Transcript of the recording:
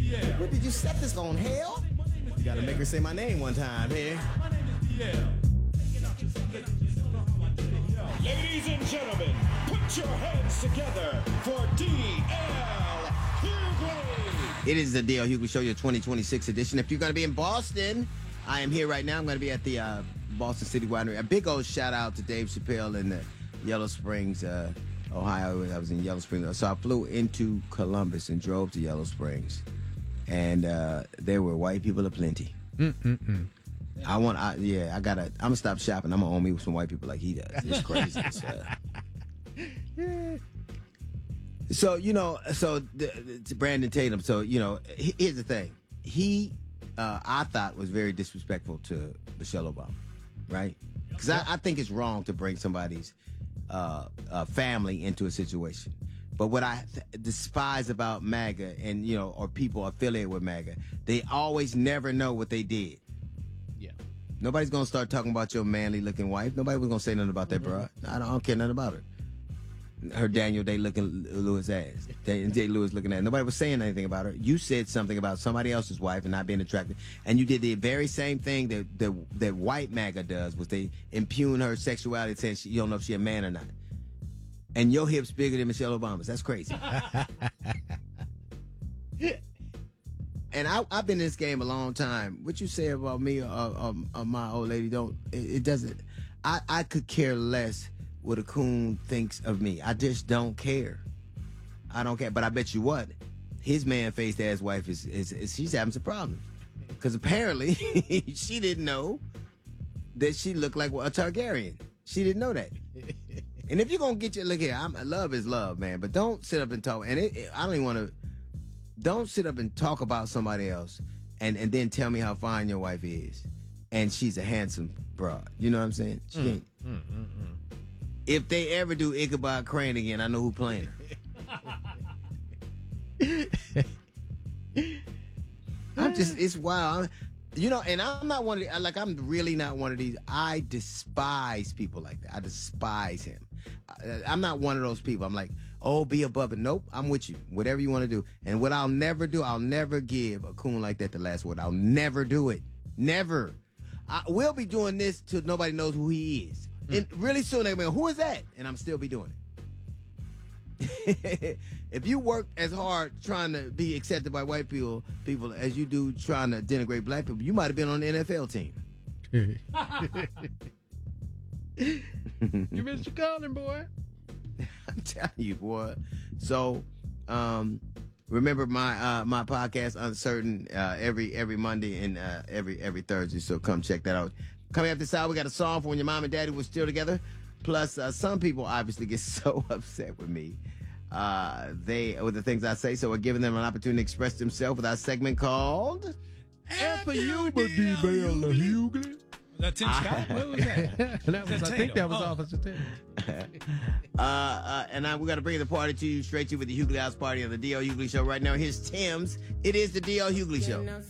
What did you set this on, hell? You gotta make her say my name one time here. Ladies and gentlemen, put your hands together for D.L. Hughley. It is the D.L. Hughley Show, your 2026 edition. If you're going to be in Boston, I am here right now. I'm going to be at the Boston City Winery. A big old shout out to Dave Chappelle in the Yellow Springs, Ohio. I was in Yellow Springs. So I flew into Columbus and drove to Yellow Springs. And there were white people aplenty. I'm gonna stop shopping. I'm gonna own me with some white people like he does. It's crazy. To Brandon Tatum. So, here's the thing. He, I thought, was very disrespectful to Michelle Obama, right? Because I think it's wrong to bring somebody's family into a situation. But what I despise about MAGA and, or people affiliated with MAGA, they always never know what they did. Yeah. Nobody's going to start talking about your manly looking wife. Nobody was going to say nothing about that broad. I don't care nothing about her. Her Daniel Day-Lewis ass. Day-Lewis looking at her. Nobody was saying anything about her. You said something about somebody else's wife and not being attracted. And you did the very same thing that white MAGA does, was they impugn her sexuality, saying you don't know if she's a man or not. And your hips bigger than Michelle Obama's. That's crazy. And I've been in this game a long time. What you say about me or my old lady, it doesn't. I could care less what a coon thinks of me. I just don't care. I don't care. But I bet you what, his man-faced ass wife is she's having some problems. Because apparently she didn't know that she looked like a Targaryen. She didn't know that. And if you're going to get your, look here, love is love, man. But don't sit up and talk. And I don't even want to, don't sit up and talk about somebody else and then tell me how fine your wife is. And she's a handsome broad. You know what I'm saying? She ain't. If they ever do Ichabod Crane again, I know who playing her. It's wild. And I'm not one of the, I'm really not one of these. I despise people like that. I despise him. I'm not one of those people. I'm like, be above it. Nope, I'm with you. Whatever you want to do. And what I'll never do, I'll never give a coon like that the last word. I'll never do it. Never. We'll be doing this till nobody knows who he is. And really soon they'll be like, who is that? And I'm still be doing it. If you work as hard trying to be accepted by white people as you do trying to denigrate black people, you might have been on the NFL team. You missed your calling, boy. I'm telling you, boy. So, remember my podcast Uncertain every Monday and every Thursday. So come check that out. Coming up this hour, we got a song for when your mom and daddy were still together. Plus, some people obviously get so upset with me, with the things I say. So we're giving them an opportunity to express themselves with our segment called For you, D.L. Hughley. Was that Tim Scott? What was that? I think that was Officer Tatum. And we got to bring the party to you straight to you with the Hughley House Party on the D.L. Hughley Show right now. Here's Tim's. It is the D.L. Hughley Show.